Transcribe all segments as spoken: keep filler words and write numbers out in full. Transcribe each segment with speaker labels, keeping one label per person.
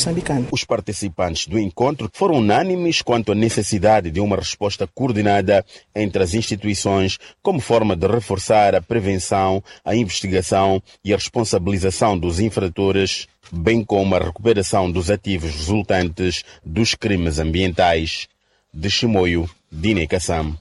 Speaker 1: moçambicano.
Speaker 2: Os participantes do encontro foram unânimes quanto à necessidade de uma resposta coordenada entre as instituições como forma de reforçar a prevenção, a investigação e a responsabilização dos infratores, bem como a recuperação dos ativos resultantes dos crimes ambientais. De Chimoio, Dine Kassam.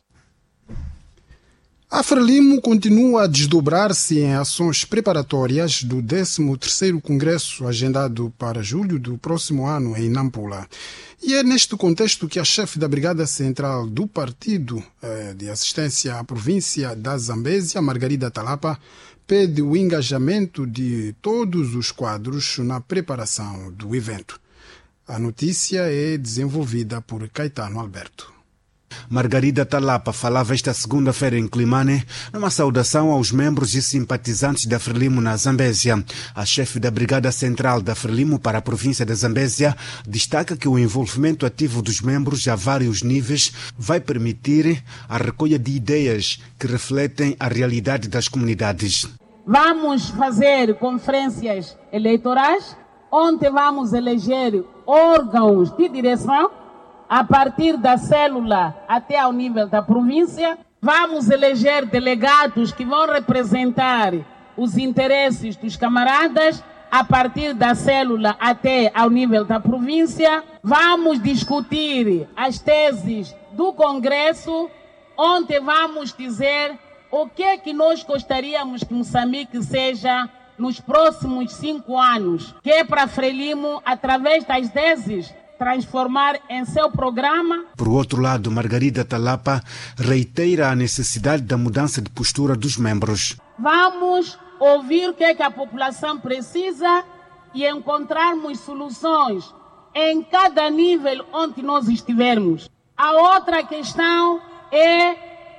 Speaker 3: A Frelimo continua a desdobrar-se em ações preparatórias do décimo terceiro Congresso agendado para julho do próximo ano em Nampula. E é neste contexto que a chefe da Brigada Central do Partido eh, de Assistência à Província da Zambésia, Margarida Talapa, pede o engajamento de todos os quadros na preparação do evento. A notícia é desenvolvida por Caetano Alberto.
Speaker 4: Margarida Talapa falava esta segunda-feira em Climane numa saudação aos membros e simpatizantes da Frelimo na Zambésia. A chefe da Brigada Central da Frelimo para a província da Zambésia destaca que o envolvimento ativo dos membros a vários níveis vai permitir a recolha de ideias que refletem a realidade das comunidades.
Speaker 5: Vamos fazer conferências eleitorais, onde vamos eleger órgãos de direção a partir da célula até ao nível da província. Vamos eleger delegados que vão representar os interesses dos camaradas a partir da célula até ao nível da província. Vamos discutir as teses do Congresso, onde vamos dizer o que é que nós gostaríamos que Moçambique seja nos próximos cinco anos, que é para Frelimo, através das teses, transformar em seu programa.
Speaker 4: Por outro lado, Margarida Talapa reitera a necessidade da mudança de postura dos membros.
Speaker 5: Vamos ouvir o que é que a população precisa e encontrarmos soluções em cada nível onde nós estivermos. A outra questão é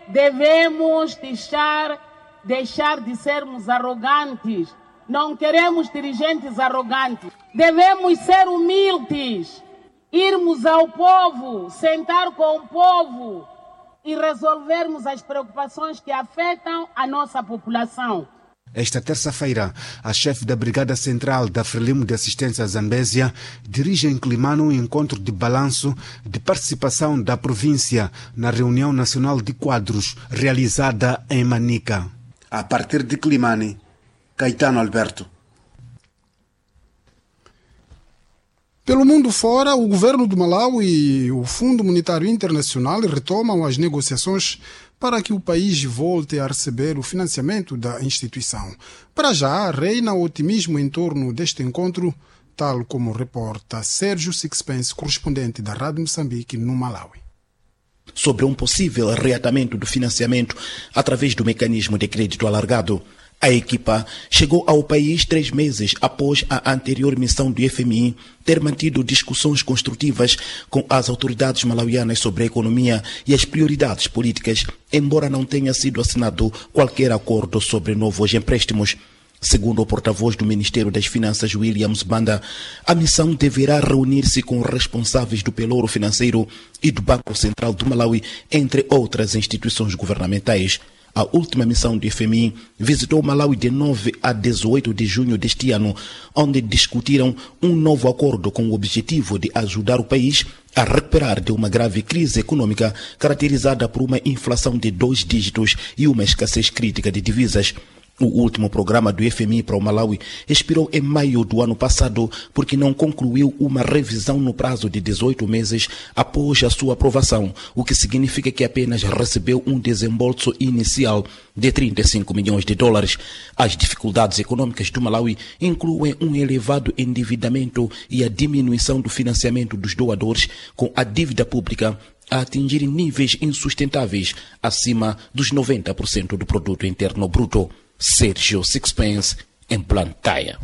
Speaker 5: devemos deixar, deixar de sermos arrogantes. Não queremos dirigentes arrogantes. Devemos ser humildes. Irmos ao povo, sentar com o povo e resolvermos as preocupações que afetam a nossa população.
Speaker 4: Esta terça-feira, a chefe da Brigada Central da Frelimo de Assistência à Zambésia dirige em Climane um encontro de balanço de participação da província na reunião nacional de quadros realizada em Manica. A partir de Climane, Caetano Alberto.
Speaker 3: Pelo mundo fora, o governo do Malawi e o Fundo Monetário Internacional retomam as negociações para que o país volte a receber o financiamento da instituição. Para já, reina otimismo em torno deste encontro, tal como reporta Sérgio Sixpence, correspondente da Rádio Moçambique no Malawi.
Speaker 6: Sobre um possível reatamento do financiamento através do mecanismo de crédito alargado. A equipa chegou ao país três meses após a anterior missão do F M I ter mantido discussões construtivas com as autoridades malauianas sobre a economia e as prioridades políticas, embora não tenha sido assinado qualquer acordo sobre novos empréstimos. Segundo o porta-voz do Ministério das Finanças, Williams Banda, a missão deverá reunir-se com responsáveis do Pelouro Financeiro e do Banco Central do Malawi, entre outras instituições governamentais. A última missão do F M I visitou o Malawi de nove a dezoito de junho deste ano, onde discutiram um novo acordo com o objetivo de ajudar o país a recuperar de uma grave crise econômica caracterizada por uma inflação de dois dígitos e uma escassez crítica de divisas. O último programa do F M I para o Malawi expirou em maio do ano passado porque não concluiu uma revisão no prazo de dezoito meses após a sua aprovação, o que significa que apenas recebeu um desembolso inicial de trinta e cinco milhões de dólares. As dificuldades econômicas do Malawi incluem um elevado endividamento e a diminuição do financiamento dos doadores, com a dívida pública a atingir níveis insustentáveis acima dos noventa por cento do produto interno bruto. Sérgio Sixpence, em Blantyre.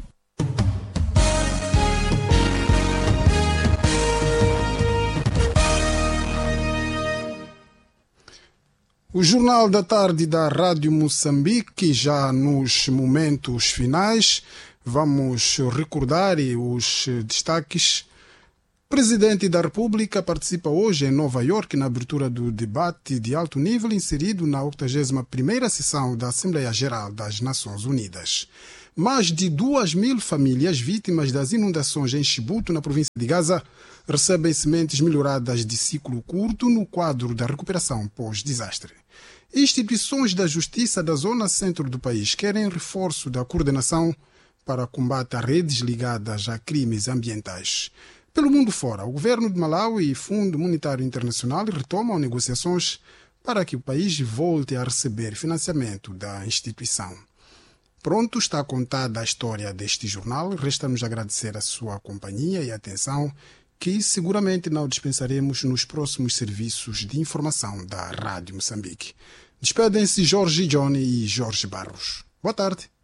Speaker 3: O Jornal da Tarde da Rádio Moçambique, já nos momentos finais, vamos recordar os destaques. O Presidente da República participa hoje em Nova Iorque na abertura do debate de alto nível inserido na octagésima primeira sessão da Assembleia Geral das Nações Unidas. Mais de duas mil famílias vítimas das inundações em Chibuto, na província de Gaza, recebem sementes melhoradas de ciclo curto no quadro da recuperação pós-desastre. Instituições da justiça da zona centro do país querem reforço da coordenação para combate a redes ligadas a crimes ambientais. Pelo mundo fora, o governo de Malawi e Fundo Monetário Internacional retomam negociações para que o país volte a receber financiamento da instituição. Pronto, está contada a história deste jornal. Resta-nos agradecer a sua companhia e atenção, que seguramente não dispensaremos nos próximos serviços de informação da Rádio Moçambique. Despedem-se Jorge Johnny e Jorge Barros. Boa tarde.